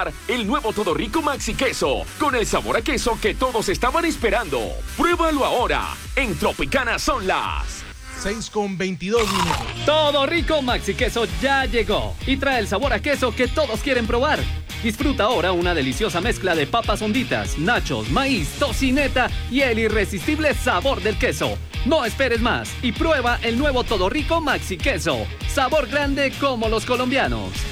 El nuevo Todo Rico Maxi Queso, con el sabor a queso que todos estaban esperando. Pruébalo ahora. En Tropicana son las 6:22 minutos. Todo Rico Maxi Queso ya llegó y trae el sabor a queso que todos quieren probar. Disfruta ahora una deliciosa mezcla de papas honditas, nachos, maíz, tocineta y el irresistible sabor del queso. No esperes más y prueba el nuevo Todo Rico Maxi Queso. Sabor grande como los colombianos.